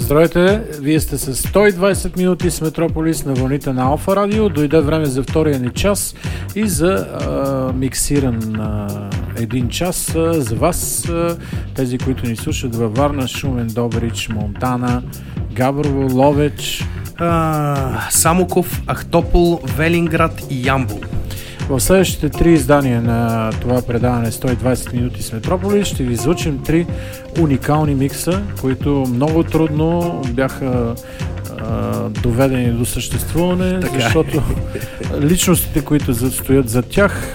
Здравейте, вие сте с 120 минути с Метрополис на вълните на Алфа Радио. Дойде време за втория ни час и за миксиран един час за вас, тези, които ни слушат във Варна, Шумен, Добрич, Монтана, Габрово, Ловеч, Самоков, Ахтопол, Велинград и Ямбол. В следващите 3 издания на това предаване 120 минути с Метрополис ще ви излучим 3 уникални микса, които много трудно бяха доведени до съществуване, защото личностите, които стоят за тях,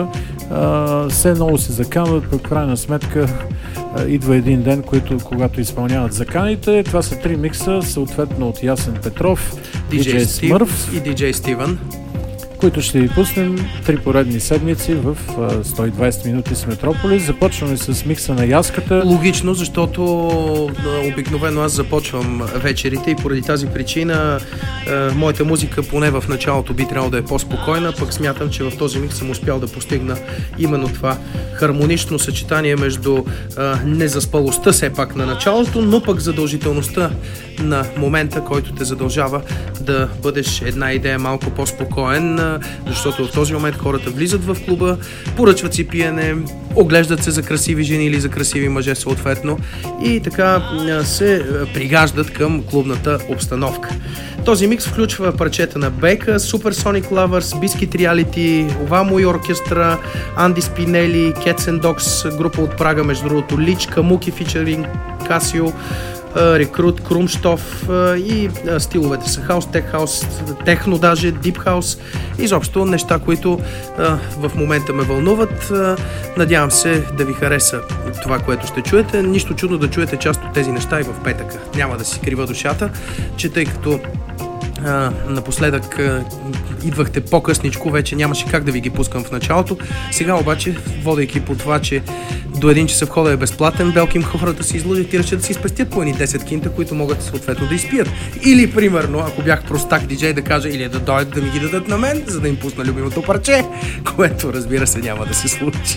все много се заканват, по крайна сметка идва един ден, когато изпълняват заканите. Това са 3 микса, съответно от Ясен Петров, DJ Смърф и DJ Стивън, които ще ви пуснем 3 поредни седмици в 120 минути с Метрополис. Започваме с микса на Яската. Логично, защото обикновено аз започвам вечерите и поради тази причина моята музика поне в началото би трябвало да е по-спокойна, пък смятам, че в този микс съм успял да постигна именно това хармонично съчетание между незаспалостта все пак на началото, но пък задължителността на момента, който те задължава да бъдеш една идея малко по-спокоен, защото в този момент хората влизат в клуба, поръчват си пиене, оглеждат се за красиви жени или за красиви мъже съответно и така се пригаждат към клубната обстановка. Този микс включва парчета на Бека, Supersonic Lovers, Biscuit Reality, Ovamo и оркестра, Анди Спинели, Cats and Dogs, група от Прага, между другото, Лич, Камуки фичеринг Касио, Рекрут, Крумштов и стиловете са хаус, тек хаус, техно даже, дип хаус, изобщо неща, които в момента ме вълнуват. Надявам се да ви хареса това, което ще чуете. Нищо чудно да чуете част от тези неща и в петъка. Няма да си крива душата, че тъй като напоследък идвахте по-късничко, вече нямаше как да ви ги пускам в началото. Сега обаче, водейки по това, че до 1 часа входа е безплатен, белким хората си излъжат и решат да си спестят по едни 10 кинта, които могат съответно да изпият. Или, примерно, ако бях простак диджей, да кажа, или да дойдат да ми ги дадат на мен, за да им пусна любимото парче, което, разбира се, няма да се случи.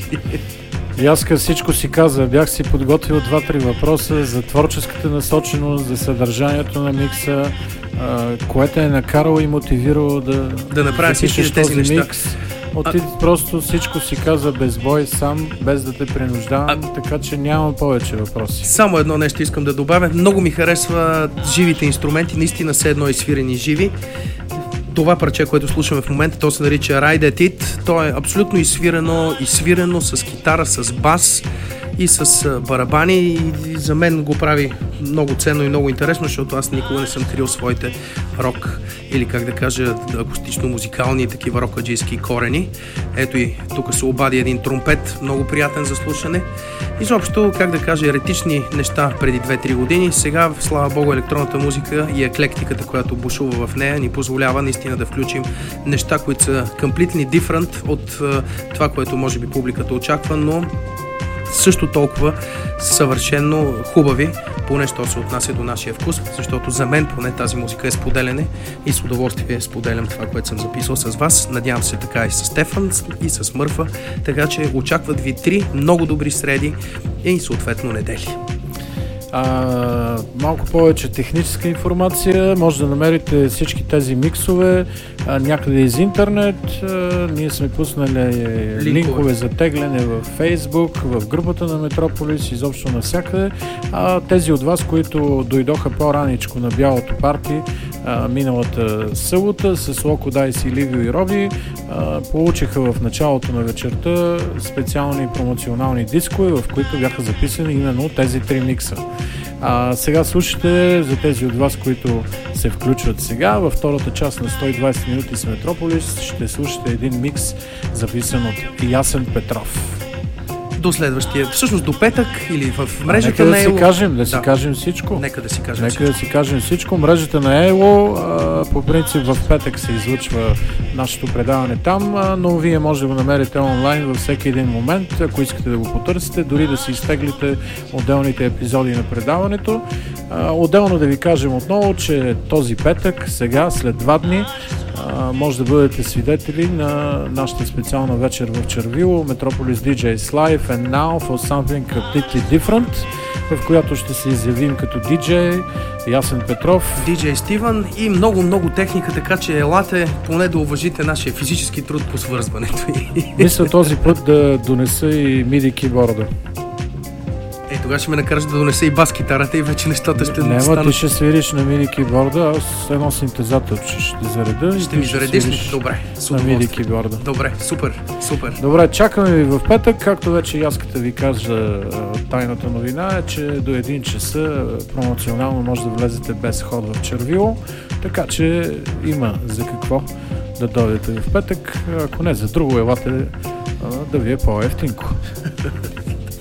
И аз всичко си каза, бях си подготвил 2-3 въпроса за творческата насоченост, за съдържанието на микса, което е накарало и мотивирало да направя всички тези неща. Микс. Просто всичко си каза без бой, сам, без да те принуждавам, така че нямам повече въпроси. Само едно нещо искам да добавя. Много ми харесва живите инструменти, наистина все едно изсвирени живи. Това парче, което слушаме в момента, то се нарича Ride At It. То е абсолютно изсвирено с китара, с бас и с барабани и за мен го прави много ценно и много интересно, защото аз никога не съм крил своите рок или как да кажа акустично-музикални такива рокаджийски корени. Ето и тук се обади един тромпет, много приятен за слушане. Изобщо, как да кажа, еретични неща преди 2-3 години. Сега, слава богу, електронната музика и еклектиката, която бушува в нея, ни позволява наистина да включим неща, които са completely different от това, което може би публиката очаква, но също толкова съвършено хубави, поне що се отнася до нашия вкус, защото за мен поне тази музика е споделяне и с удоволствие споделям това, което съм записал с вас. Надявам се така и с Стефан и с Мърфа, така че очакват ви 3 много добри среди и съответно недели. Малко повече техническа информация. Може да намерите всички тези миксове някъде из интернет. Ние сме пуснали линкове за тегляне в Фейсбук, в групата на Метрополис, изобщо навсякъде. Тези от вас, които дойдоха по-раничко на бялото парти миналата събота с Локо Дайс и Ливио и Роби, получиха в началото на вечерта специални промоционални дискове, в които бяха записани именно тези 3 микса. Сега слушате, за тези от вас, които се включват сега, във втората част на 120 минути с Метрополис ще слушате един микс, записан от Ясен Петров. До следващия, всъщност до петък или в мрежата на Ело. Да си кажем всичко. Нека да си кажем всичко. Мрежата на Ело, по принцип в петък се излъчва нашето предаване там, но вие може да го намерите онлайн във всеки един момент, ако искате да го потърсите, дори да си изтеглите отделните епизоди на предаването. Отделно да ви кажем отново, че този петък, сега, след 2 дни, може да бъдете свидетели на нашата специална вечер в Червило, Metropolis DJs Live and Now for Something Completely Different, в която ще се изявим като диджей Ясен Петров, диджей Стивън и много техника, така че елате поне да уважите нашия физически труд по свързването. Мисля този път да донеса и MIDI киборда. Тогава ще ме накараш да донеса и бас-китарата и вече нещата ще станат. Няма, ти ще свириш на MIDI киборда, аз едно синтезаторче ще зареда. Ще ми заредиш ли? Добре. На MIDI киборда. Добре, супер. Добре, чакаме ви в петък, както вече Яската ви каза, тайната новина е, че до 1 часа промоционално може да влезете без ход в Червило, така че има за какво да дойдете в петък, ако не за друго, елате да ви е по-ефтинко.